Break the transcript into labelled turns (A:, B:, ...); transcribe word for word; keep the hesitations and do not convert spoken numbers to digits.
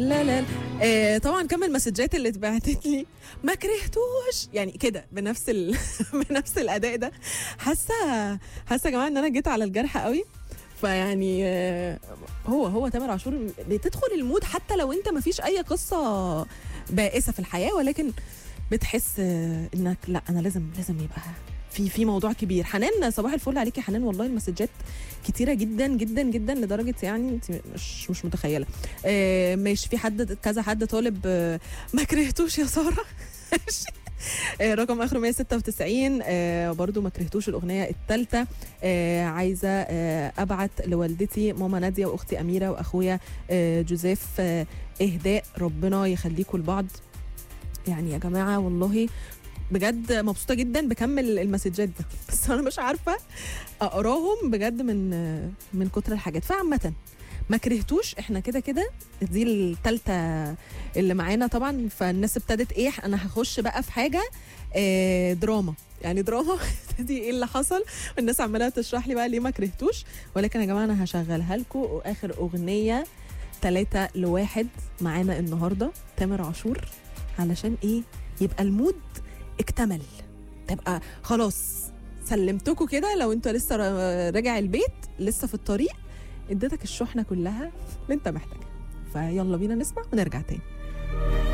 A: لا لا, لا. آه طبعا كم المسجات اللي اتبعتت لي ما كرهتوش يعني كده بنفس ال... بنفس الاداء ده. حاسه حاسه يا جماعه ان انا جيت على الجرح قوي. فيعني آه هو هو تامر عاشور بتدخل المود حتى لو انت ما فيش اي قصه بائسه في الحياه، ولكن بتحس آه انك لا انا لازم لازم يبقى في في موضوع كبير. حنان صباح الفل عليكي يا حنان، والله المسجات كتيره جدا جدا جدا لدرجه يعني انت مش مش متخيله. آه ماشي، في حد كذا حد طالب آه ما كرهتوش يا ساره. آه رقم اخره مية وستة وتسعين آه برضو ما كرهتوش الاغنيه الثالثه. آه عايزه آه ابعت لوالدتي ماما ناديه واختي اميره واخويا آه جوزيف آه اهداء، ربنا يخليكم لبعض. يعني يا جماعه والله بجد مبسوطه جدا بكمل المسجات ده، بس انا مش عارفه اقراهم بجد من من كتر الحاجات. فعامه ما كرهتوش احنا كده كده دي الثالثه اللي معانا طبعا. فالناس ابتدت ايه، انا هخش بقى في حاجه اه دراما، يعني دراما دي ايه اللي حصل، والناس عماله تشرح لي بقى ليه ما كرهتوش. ولكن يا جماعه انا هشغلها لكم اخر اغنيه ثلاثة لواحد معانا النهارده تامر عاشور، علشان ايه يبقى المود اكتمل، تبقى خلاص سلمتكم كده. لو انت لسه راجع البيت لسه في الطريق اديتك الشحنه كلها اللي انت محتاجها. فيلا بينا نسمع ونرجع تاني.